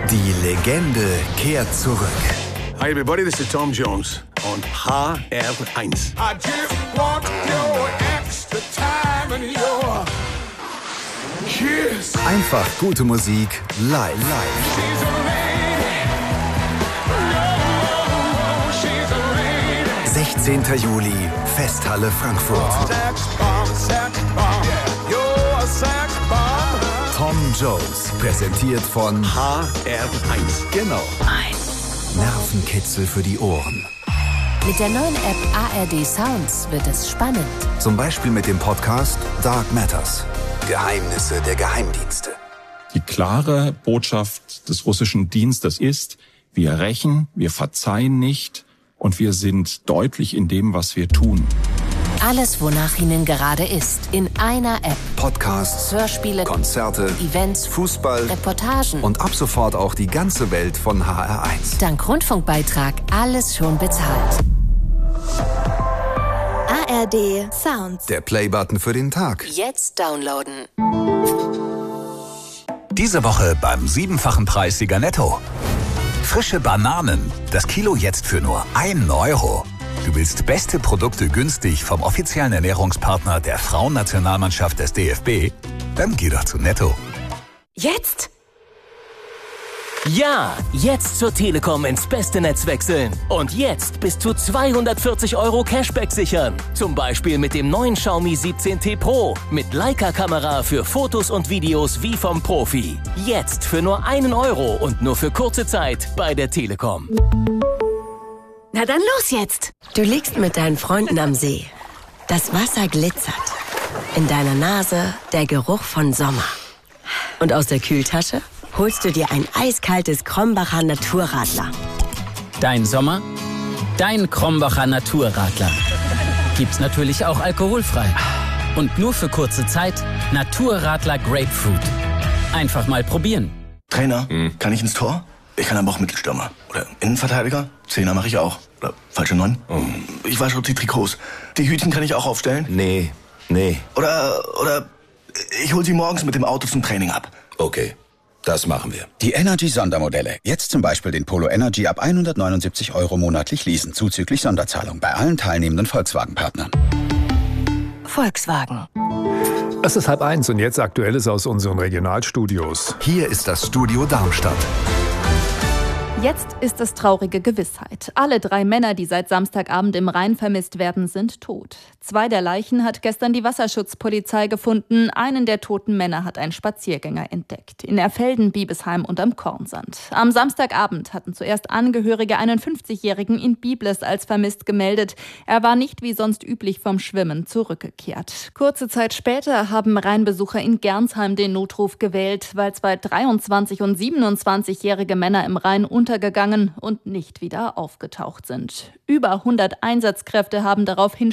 Die Legende kehrt zurück. Hi everybody, this is Tom Jones on HR1. I just want your extra time and your kiss. Einfach gute Musik live. She's a lady. Oh, she's a lady. 16. Juli, Festhalle Frankfurt. Sex bomb, you're a sex bomb. Tom Jones, präsentiert von HR1. Genau. Nervenkitzel für die Ohren. Mit der neuen App ARD Sounds wird es spannend. Zum Beispiel mit dem Podcast Dark Matters. Geheimnisse der Geheimdienste. Die klare Botschaft des russischen Dienstes ist, wir rächen, wir verzeihen nicht und wir sind deutlich in dem, was wir tun. Alles, wonach Ihnen gerade ist, in einer App. Podcasts, Hörspiele, Konzerte, Events, Fußball Reportagen und ab sofort auch die ganze Welt von HR1. dank Rundfunkbeitrag alles schon bezahlt. ARD Sounds. Der Playbutton für den Tag. Jetzt downloaden. Diese Woche beim 7-fachen Preissieger Netto. Frische Bananen, das Kilo jetzt für nur 1 Euro. Du willst beste Produkte günstig vom offiziellen Ernährungspartner der Frauennationalmannschaft des DFB? Dann geh doch zu Netto. Jetzt? Ja, jetzt zur Telekom ins beste Netz wechseln. Und jetzt bis zu 240 € Cashback sichern. Zum Beispiel mit dem neuen Xiaomi 17T Pro. Mit Leica-Kamera für Fotos und Videos wie vom Profi. Jetzt für nur 1 Euro und nur für kurze Zeit bei der Telekom. Na dann los jetzt. Du liegst mit deinen Freunden am See. Das Wasser glitzert. In deiner Nase der Geruch von Sommer. Und aus der Kühltasche holst du dir ein eiskaltes Krombacher Naturradler. Dein Sommer, dein Krombacher Naturradler. Gibt's natürlich auch alkoholfrei. Und nur für kurze Zeit Naturradler Grapefruit. Einfach mal probieren. Trainer, kann ich ins Tor? Ich kann aber auch Mittelstürmer. Oder Innenverteidiger? Zehner mache ich auch. Oder falsche 9? Ich wasche die Trikots. Die Hütchen kann ich auch aufstellen? Nee. Oder ich hol sie morgens mit dem Auto zum Training ab. Okay, das machen wir. Die Energy-Sondermodelle. Jetzt zum Beispiel den Polo Energy ab 179 € monatlich leasen, zuzüglich Sonderzahlung bei allen teilnehmenden Volkswagen-Partnern. Volkswagen. Es ist 12:30 und jetzt Aktuelles aus unseren Regionalstudios. Hier ist das Studio Darmstadt. Jetzt ist es traurige Gewissheit. Alle 3 Männer, die seit Samstagabend im Rhein vermisst werden, sind tot. 2 der Leichen hat gestern die Wasserschutzpolizei gefunden. Einen der toten Männer hat ein Spaziergänger entdeckt. In Erfelden, Biebesheim und am Kornsand. Am Samstagabend hatten zuerst Angehörige einen 50-Jährigen in Biblis als vermisst gemeldet. Er war nicht wie sonst üblich vom Schwimmen zurückgekehrt. Kurze Zeit später haben Rheinbesucher in Gernsheim den Notruf gewählt, weil 2 23- und 27-jährige Männer im Rhein untergegangen und nicht wieder aufgetaucht sind. Über 100 Einsatzkräfte haben daraufhin